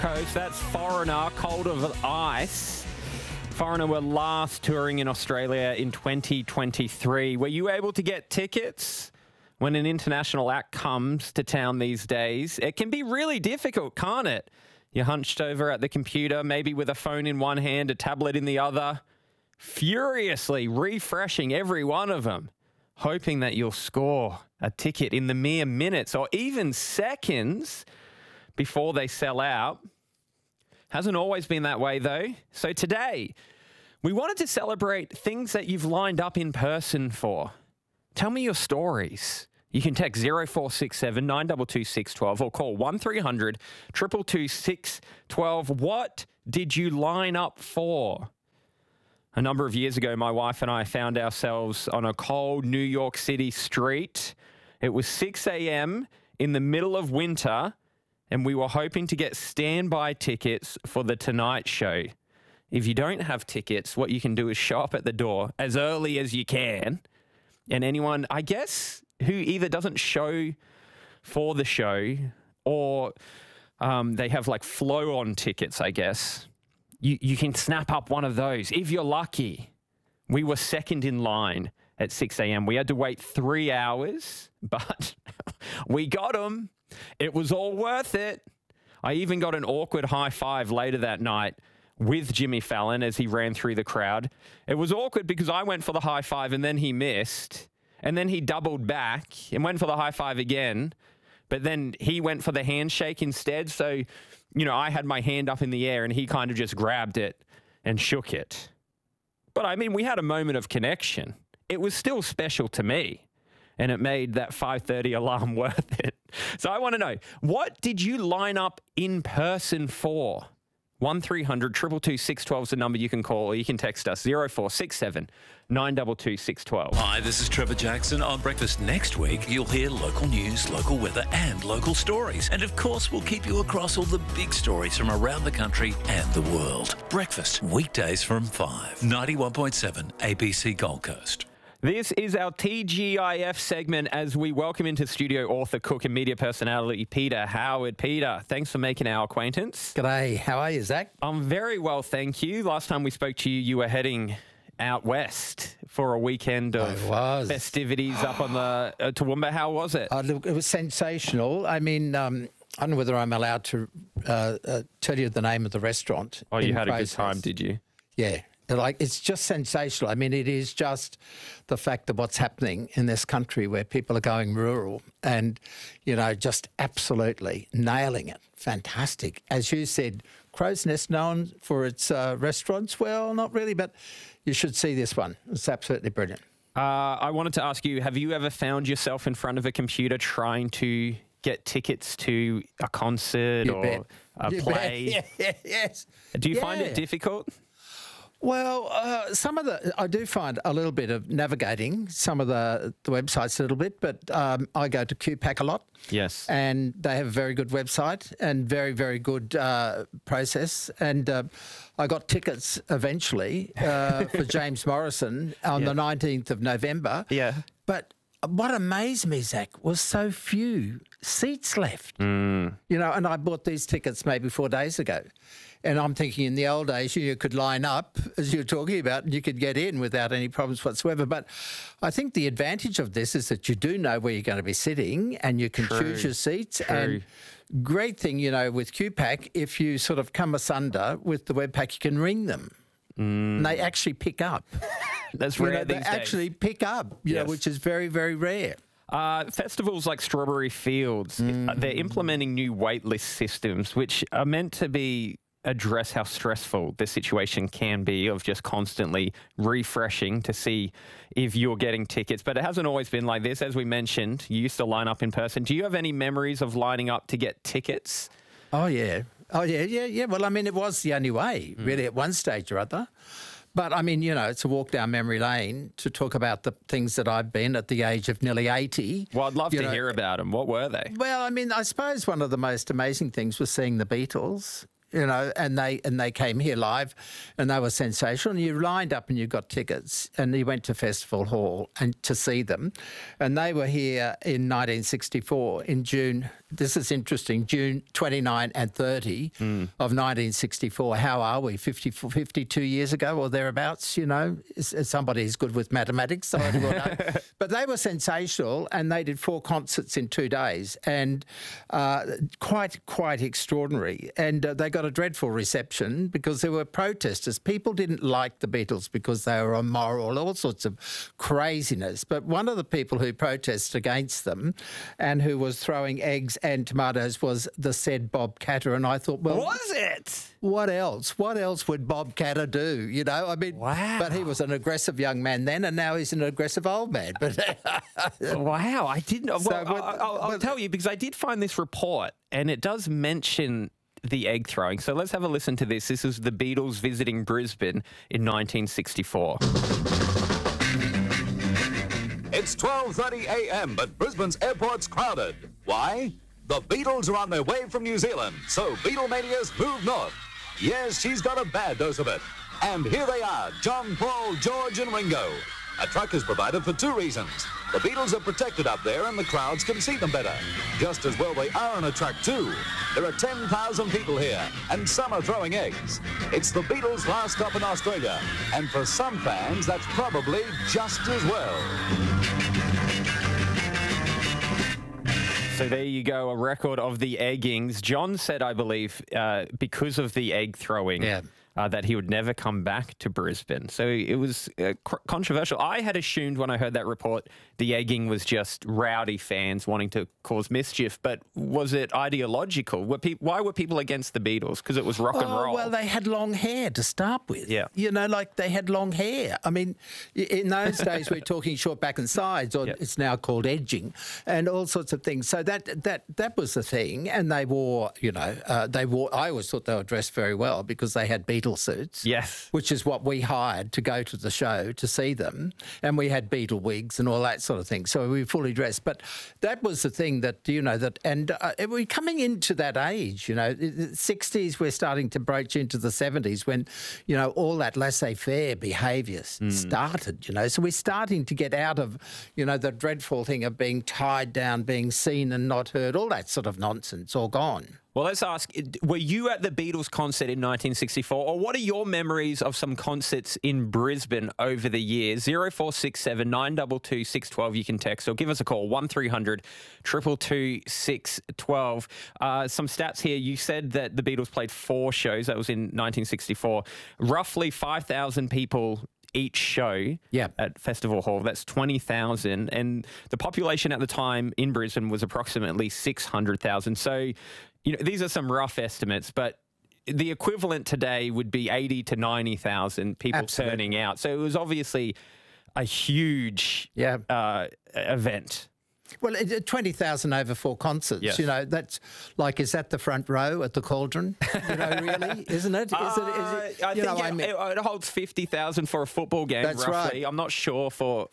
Coast. That's Foreigner, Cold of Ice. Foreigner were last touring in Australia in 2023. Were you able to get tickets? When an international act comes to town these days, it can be really difficult, can't it? You're hunched over at the computer, maybe with a phone in one hand, a tablet in the other, furiously refreshing every one of them, hoping that you'll score a ticket in the mere minutes or even seconds before they sell out. Hasn't always been that way, though. So today, we wanted to celebrate things that you've lined up in person for. Tell me your stories. You can text 0467 922 612 or call 1300 222 612. What did you line up for? A number of years ago, my wife and I found ourselves on a cold New York City street. It was 6 a.m. in the middle of winter, and we were hoping to get standby tickets for The Tonight Show. If you don't have tickets, what you can do is show up at the door as early as you can. And anyone, I guess, who either doesn't show for the show or they have like flow-on tickets, I guess, you can snap up one of those if you're lucky. We were second in line at 6 a.m. We had to wait 3 hours, but we got them. It was all worth it. I even got an awkward high five later that night with Jimmy Fallon as he ran through the crowd. It was awkward because I went for the high five and then he missed. And then he doubled back and went for the high five again. But then he went for the handshake instead. So, you know, I had my hand up in the air and he kind of just grabbed it and shook it. But I mean, we had a moment of connection. It was still special to me. And it made that 5:30 alarm worth it. So I want to know, what did you line up in person for? 1300 222 612 is the number you can call, or you can text us 0467 922 612. Hi, this is Trevor Jackson. On Breakfast next week, you'll hear local news, local weather and local stories. And of course, we'll keep you across all the big stories from around the country and the world. Breakfast, weekdays from 5. 91.7 ABC Gold Coast. This is our TGIF segment as we welcome into studio author, cook and media personality Peter Howard. Peter, thanks for making our acquaintance. G'day. How are you, Zach? I'm very well, thank you. Last time we spoke to you, you were heading out west for a weekend of festivities up on the Toowoomba. How was it? Look, it was sensational. I mean, I don't know whether I'm allowed to tell you the name of the restaurant. Oh, you had a good time, did you? Yeah. Like, it's just sensational. I mean, it is just the fact of what's happening in this country where people are going rural and, you know, just absolutely nailing it. Fantastic. As you said, Crow's Nest known for its restaurants. Well, not really, but you should see this one. It's absolutely brilliant. I wanted to ask you, have you ever found yourself in front of a computer trying to get tickets to a concert or a play? Yes. Do you find it difficult? Well, I do find a little bit of navigating some of the websites a little bit, but I go to QPAC a lot. Yes. And they have a very good website and very, very good process. And I got tickets eventually for James Morrison on the 19th of November. Yeah. But what amazed me, Zach, was so few seats left. You know, and I bought these tickets maybe 4 days ago. And I'm thinking in the old days, you could line up, as you're talking about, and you could get in without any problems whatsoever. But I think the advantage of this is that you do know where you're going to be sitting and you can choose your seats. And great thing, you know, with QPAC, if you sort of come asunder with the webpack, you can ring them. And they actually pick up. That's rare these days. They actually pick up, you know, which is very, very rare. Festivals like Strawberry Fields, they're implementing new waitlist systems, which are meant to address how stressful the situation can be of just constantly refreshing to see if you're getting tickets. But it hasn't always been like this. As we mentioned, you used to line up in person. Do you have any memories of lining up to get tickets? Oh, yeah. Well, I mean, it was the only way, really, at one stage or other. But, I mean, you know, it's a walk down memory lane to talk about the things that I've been at the age of nearly 80. Well, I'd love to hear about them. What were they? Well, I mean, I suppose one of the most amazing things was seeing the Beatles you know, and they came here live, and they were sensational. And you lined up and you got tickets, and you went to Festival Hall and to see them, and they were here in 1964 in June. This is interesting, June 29 and 30 of 1964. How are we? 52 years ago or thereabouts, you know? Is somebody who's good with mathematics, so I will know. But they were sensational, and they did 4 concerts in 2 days, and quite extraordinary. And they got a dreadful reception because there were protesters. People didn't like the Beatles because they were immoral, all sorts of craziness. But one of the people who protested against them and who was throwing eggs and tomatoes was the said Bob Catter. And I thought, well... Was it? What else? What else would Bob Catter do? You know, I mean... Wow. But he was an aggressive young man then, and now he's an aggressive old man. But Wow, I didn't... Well, So, I'll tell you, because I did find this report, and it does mention the egg throwing. So let's have a listen to this. This is the Beatles visiting Brisbane in 1964. It's 12:30 a.m., but Brisbane's airport's crowded. Why? The Beatles are on their way from New Zealand, so Beatlemania's move north. Yes, she's got a bad dose of it. And here they are, John, Paul, George, and Ringo. A truck is provided for 2 reasons. The Beatles are protected up there and the crowds can see them better. Just as well they are in a truck too. There are 10,000 people here, and some are throwing eggs. It's the Beatles' last stop in Australia, and for some fans, that's probably just as well. So there you go, a record of the eggings. John said, I believe, because of the egg throwing, that he would never come back to Brisbane. So it was controversial. I had assumed when I heard that report, the egging was just rowdy fans wanting to cause mischief. But was it ideological? Why were people against the Beatles? Because it was rock and roll. Well, they had long hair to start with. Yeah. You know, like they had long hair. I mean, in those days, we're talking short back and sides, or it's now called edging, and all sorts of things. So that was the thing. And they wore, you know, I always thought they were dressed very well because they had Beatle suits. Yes. Which is what we hired to go to the show to see them. And we had Beatle wigs and all that sort of thing. So we were fully dressed. But that was the thing that, you know, and we're coming into that age, you know, the 60s, we're starting to broach into the 70s when, you know, all that laissez-faire behaviour started, you know. So we're starting to get out of, you know, the dreadful thing of being tied down, being seen and not heard, all that sort of nonsense, all gone. Well, let's ask, were you at the Beatles concert in 1964, or what are your memories of some concerts in Brisbane over the years? 0467 922 612, you can text or give us a call, 1300 222 612. Some stats here, you said that the Beatles played 4 shows, that was in 1964, roughly 5,000 people each show at Festival Hall. That's 20,000. And the population at the time in Brisbane was approximately 600,000. So, you know, these are some rough estimates, but the equivalent today would be 80 to 90,000 people turning out. So it was obviously a huge event. Well, 20,000 over 4 concerts. Yes. You know, that's like, is that the front row at the Cauldron? You know, really, isn't it? I think it holds 50,000 for a football game. That's roughly. right. I'm not sure for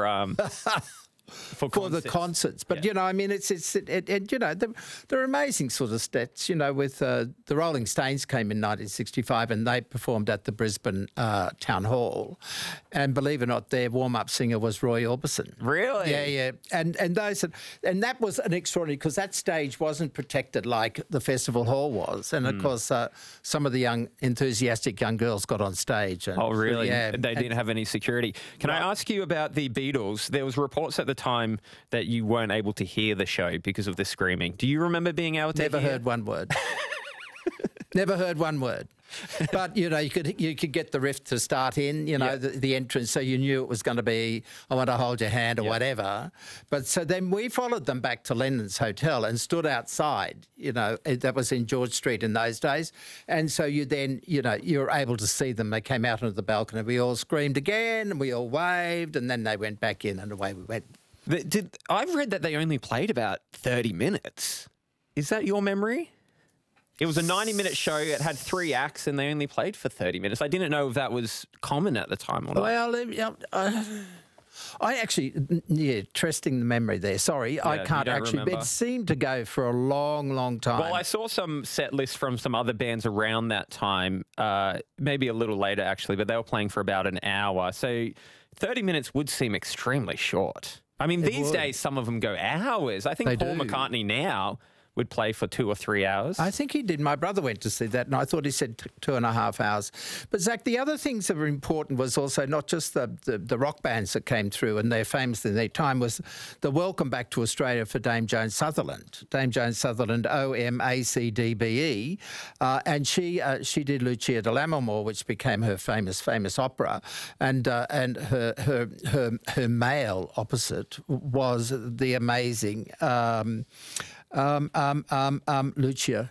the concerts. But, you know, I mean, it's you know, they're amazing sort of stats, you know, with the Rolling Stones came in 1965 and they performed at the Brisbane Town Hall. And believe it or not, their warm-up singer was Roy Orbison. Really? Yeah. And that was an extraordinary, because that stage wasn't protected like the Festival Hall was. And, of course, some of the enthusiastic young girls got on stage. And, oh, really? Yeah. They didn't have any security. Can I ask you about the Beatles? There was reports at the time that you weren't able to hear the show because of the screaming. Do you remember being able to Never hear? heard one word. Never heard one word. But, you know, you could get the riff to start in, you know, the entrance, so you knew it was going to be, I want to hold your hand or whatever. But so then we followed them back to Lennon's Hotel and stood outside, you know, that was in George Street in those days. And so you then, you know, you were able to see them. They came out onto the balcony. We all screamed again and we all waved, and then they went back in and away we went. I've read that they only played about 30 minutes. Is that your memory? It was a 90-minute show. It had 3 acts, and they only played for 30 minutes. I didn't know if that was common at the time or not. Well, I actually, trusting the memory there. Sorry, I you can't don't actually. remember. It seemed to go for a long, long time. Well, I saw some set lists from some other bands around that time, maybe a little later actually, but they were playing for about an hour. So 30 minutes would seem extremely short. I mean, these days, some of them go hours. I think They Paul do. McCartney now would play for 2 or 3 hours. I think he did. My brother went to see that, and I thought he said 2.5 hours. But, Zach, the other things that were important was also not just the rock bands that came through and they're famous in their time, was the welcome back to Australia for Dame Joan Sutherland. Dame Joan Sutherland, OMACDBE, and she did Lucia de Lammermoor, which became her famous opera, and her male opposite was the amazing Lucia.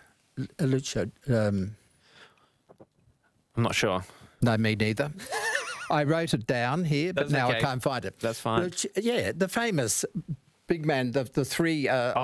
I'm not sure. No, me neither. I wrote it down here, but That's now okay. I can't find it. That's fine. The famous big man, the three. Yeah.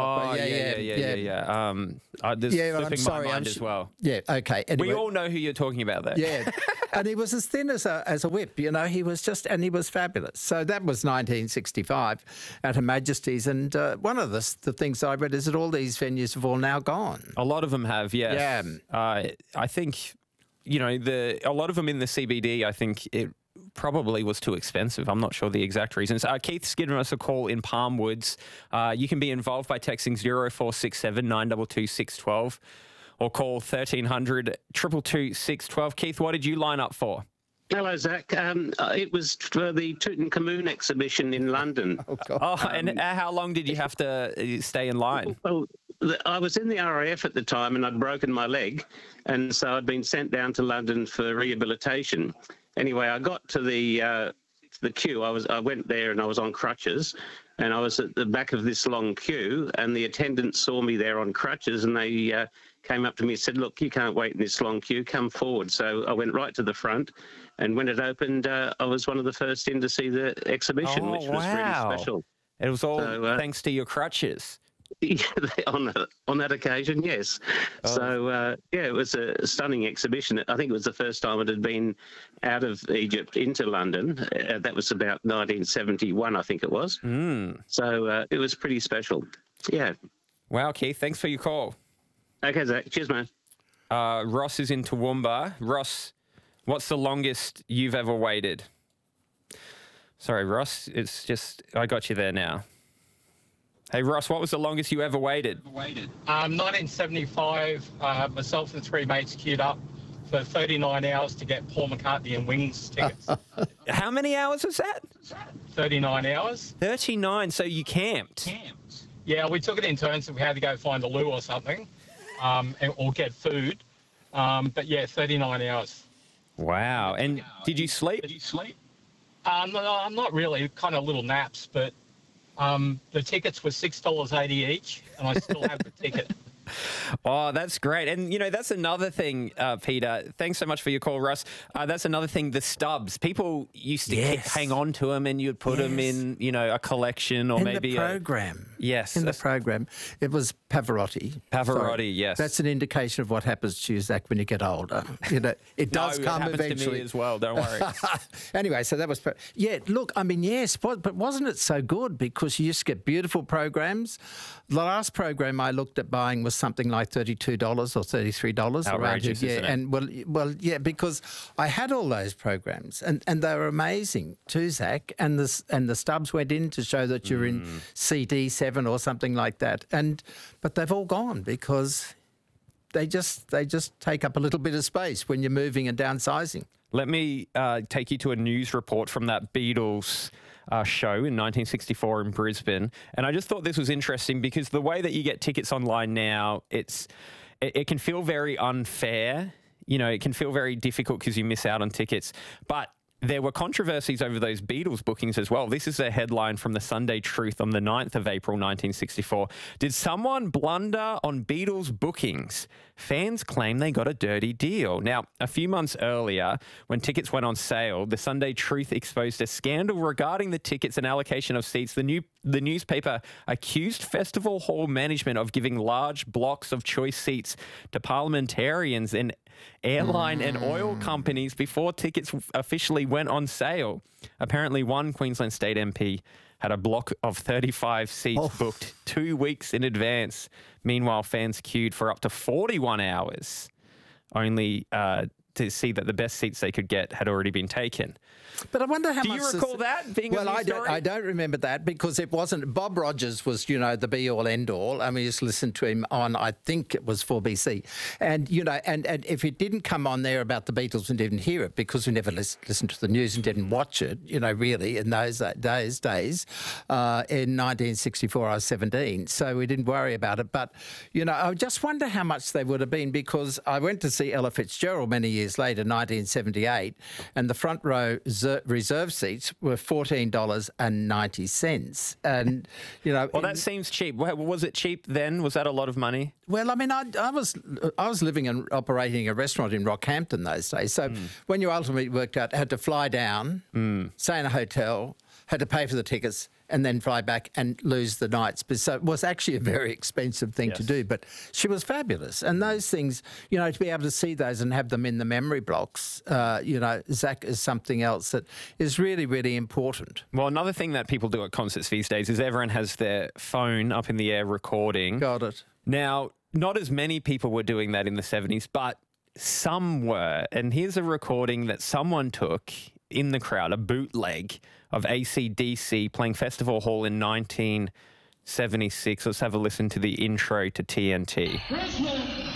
There's Yeah, well, I'm slipping sorry. my mind as well. Yeah, okay. Anyway, We all know who you're talking about there. yeah. And he was as thin as a whip, you know. He was he was fabulous. So that was 1965 at Her Majesty's. And one of the things I read is that all these venues have all now gone. A lot of them have, yes. Yeah. I think, a lot of them in the CBD, I think it probably was too expensive. I'm not sure the exact reasons. Keith's given us a call in Palm Woods. You can be involved by texting 0467 922 612 or call 1300 222 612. Keith, what did you line up for? Hello, Zach. It was for the Tutankhamun exhibition in London. And how long did you have to stay in line? Well, I was in the RAF at the time and I'd broken my leg, and so I'd been sent down to London for rehabilitation. Anyway, I got to the queue. I went there and I was on crutches, and I was at the back of this long queue, and the attendant saw me there on crutches, and they came up to me and said, "Look, you can't wait in this long queue. Come forward." So I went right to the front, and when it opened, I was one of the first in to see the exhibition, which was really special. It was all thanks to your crutches. Yeah, on that occasion, yes. So, it was a stunning exhibition. I think it was the first time it had been out of Egypt into London. That was about 1971, I think it was. So it was pretty special. Yeah. Wow, Keith, thanks for your call. Okay, Zach. Cheers, man. Ross is in Toowoomba. Ross, what's the longest you've ever waited? Sorry, Ross, it's just, I got you there now. Hey, Ross, what was the longest you ever waited? 1975, myself and three mates queued up for 39 hours to get Paul McCartney and Wings tickets. How many hours was that? 39 hours. 39, so you camped. Yeah, we took it in turns, so we had to go find a loo or something, or get food. But yeah, 39 hours. Wow. And did you sleep? No, not really, kind of little naps, but the tickets were $6.80 each, and I still have the ticket. Oh, that's great. And, that's another thing, Peter. Thanks so much for your call, Russ. That's another thing, the stubs. People used to hang on to them, and you'd put them in, a collection or maybe the program. Yes. In the program. It was Pavarotti. Pavarotti, yes. That's an indication of what happens to you, Zach, when you get older. It does come it happens eventually. to me as well, don't worry. Anyway, so that was... look, I mean, yes, but wasn't it so good? Because you used to get beautiful programs. The last program I looked at buying was something like $32 or $33. Outrageous, around here. isn't it? And because I had all those programs and they were amazing too, Zach. And the stubs went in to show that you're in CD7 or something like that. But they've all gone because they just take up a little bit of space when you're moving and downsizing. Let me take you to a news report from that Beatles show in 1964 in Brisbane. And I just thought this was interesting because the way that you get tickets online now, it can feel very unfair. It can feel very difficult because you miss out on tickets. But there were controversies over those Beatles bookings as well. This is a headline from the Sunday Truth on the 9th of April, 1964. Did someone blunder on Beatles bookings? Fans claim they got a dirty deal. Now, a few months earlier, when tickets went on sale, the Sunday Truth exposed a scandal regarding the tickets and allocation of seats. The newspaper accused Festival Hall management of giving large blocks of choice seats to parliamentarians and airline and oil companies before tickets officially went on sale. Apparently, one Queensland State MP had a block of 35 seats booked 2 weeks in advance. Meanwhile, fans queued for up to 41 hours, only to see that the best seats they could get had already been taken. But I wonder how Do much... you recall that being a news story? I don't remember that because it wasn't... Bob Rogers was, the be-all, end-all. I mean, you just listened to him on, I think it was 4BC. And, and if it didn't come on there about the Beatles, we didn't hear it because we never listened to the news and didn't watch it, really, in those days. In 1964, I was 17, so we didn't worry about it. But, I just wonder how much they would have been because I went to see Ella Fitzgerald many years later, 1978, and the front row reserve seats were $14.90. And, Well, that seems cheap. Was it cheap then? Was that a lot of money? Well, I mean, I was living and operating a restaurant in Rockhampton those days. So when you ultimately worked out, had to fly down, stay in a hotel, had to pay for the tickets, and then fly back and lose the nights. But so it was actually a very expensive thing to do. But she was fabulous. And those things, to be able to see those and have them in the memory blocks, Zach, is something else that is really, really important. Well, another thing that people do at concerts these days is everyone has their phone up in the air recording. Got it. Now, not as many people were doing that in the 70s, but some were. And here's a recording that someone took in the crowd, a bootleg of AC/DC playing Festival Hall in 1976. Let's have a listen to the intro to TNT. Christmas